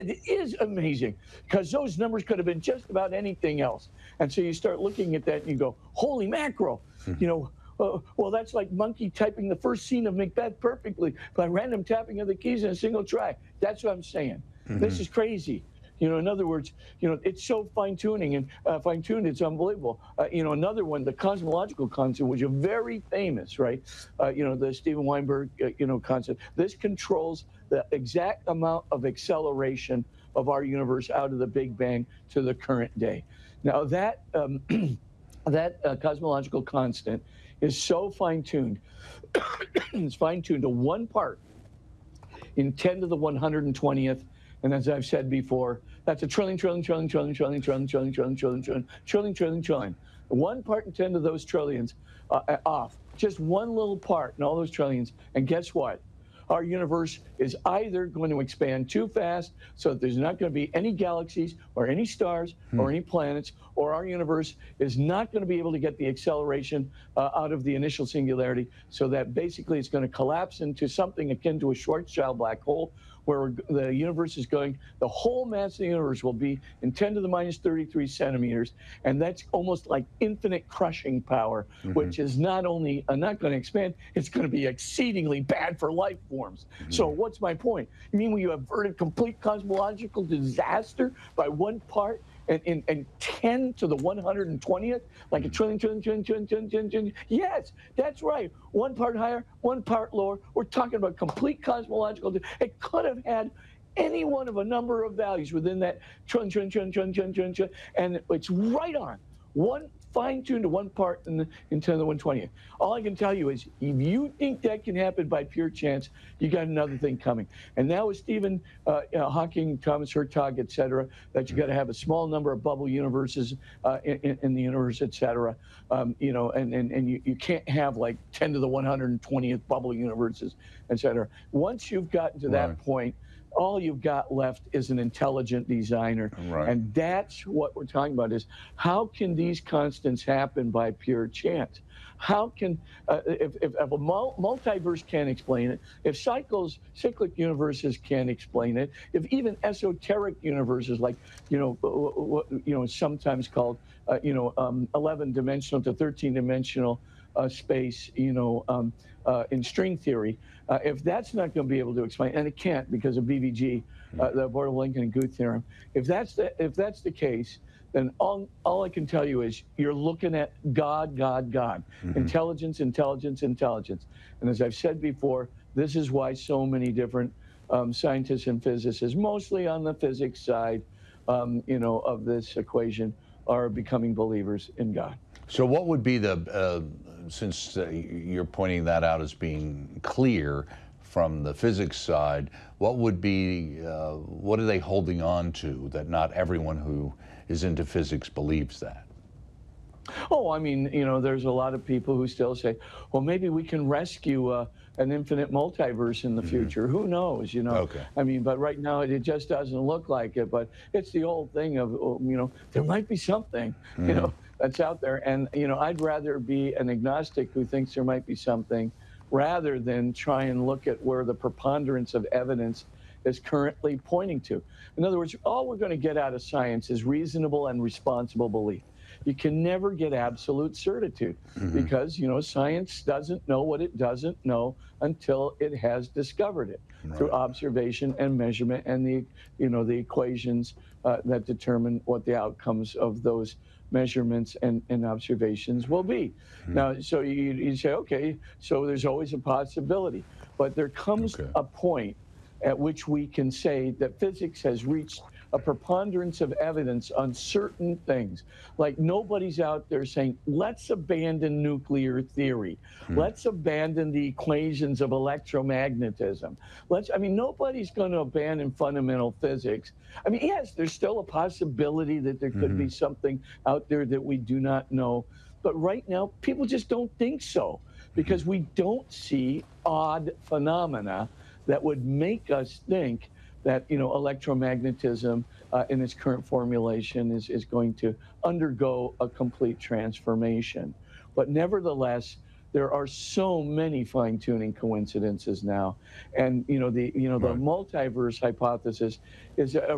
it is amazing because those numbers could have been just about anything else. And so you start looking at that and you go, holy mackerel, you know, well, that's like Monkey typing the first scene of Macbeth perfectly by random tapping of the keys in a single try. That's what I'm saying. This is crazy. You know, in other words, you know, it's so fine-tuning and fine-tuned, it's unbelievable. You know, another one, the cosmological constant, which is very famous, right? You know, the Steven Weinberg, you know, constant. This controls the exact amount of acceleration of our universe out of the Big Bang to the current day. Now, that, that cosmological constant is so fine-tuned. It's fine-tuned to one part in 10 to the 120th. And as I've said before, that's a trillion. 1 part in 10 of those trillions off. Just one little part in all those trillions. And guess what? Our universe is either going to expand too fast so that there's not going to be any galaxies or any stars or any planets, or our universe is not going to be able to get the acceleration out of the initial singularity, so that basically it's going to collapse into something akin to a Schwarzschild black hole, where the universe is going, the whole mass of the universe will be in 10 to the minus 33 centimeters, and that's almost like infinite crushing power, which is not only not going to expand, it's going to be exceedingly bad for life forms. So what's my point? You mean when you averted complete cosmological disaster by one part, and 10 to the 120th, like a trillion. Yes, that's right. One part higher, one part lower. We're talking about complete cosmological. It could have had any one of a number of values within that trillion, and it's right on. One fine-tuned to one part in 10 to the 120th. All I can tell you is, if you think that can happen by pure chance, you got another thing coming. And now with Stephen Hawking, Thomas Hertog, et cetera, that you got to have a small number of bubble universes in the universe, et cetera. You know, and you can't have like 10 to the 120th bubble universes, et cetera. Once you've gotten to that point, all you've got left is an intelligent designer. And that's what we're talking about, is how can these constants happen by pure chance? How can, if a multiverse can't explain it, if cyclic universes can't explain it, if even esoteric universes like, sometimes called, 11-dimensional to 13-dimensional space, in string theory, if that's not going to be able to explain, and it can't because of BVG, the Borel-Lincoln and Guth theorem, if that's the case, then all I can tell you is you're looking at God, intelligence. And as I've said before, this is why so many different scientists and physicists, mostly on the physics side, of this equation, are becoming believers in God. So what would be the, since you're pointing that out as being clear from the physics side, what would be, what are they holding on to that not everyone who is into physics believes that? Oh, I mean, there's a lot of people who still say, well, maybe we can rescue an infinite multiverse in the future. Who knows, Okay. I mean, but right now it just doesn't look like it. But it's the old thing of, there might be something, that's out there. And, I'd rather be an agnostic who thinks there might be something, rather than try and look at where the preponderance of evidence is currently pointing to. In other words, all we're going to get out of science is reasonable and responsible belief. You can never get absolute certitude because, science doesn't know what it doesn't know until it has discovered it through observation and measurement and the equations that determine what the outcomes of those measurements and observations will be. Now, so you say, okay, so there's always a possibility, but there comes a point at which we can say that physics has reached a preponderance of evidence on certain things. Like, nobody's out there saying, let's abandon nuclear theory. Let's abandon the equations of electromagnetism. Nobody's going to abandon fundamental physics. I mean, yes, there's still a possibility that there could be something out there that we do not know. But right now, people just don't think so, because we don't see odd phenomena that would make us think that electromagnetism in its current formulation is going to undergo a complete transformation. But nevertheless, there are so many fine-tuning coincidences now, and the multiverse hypothesis is a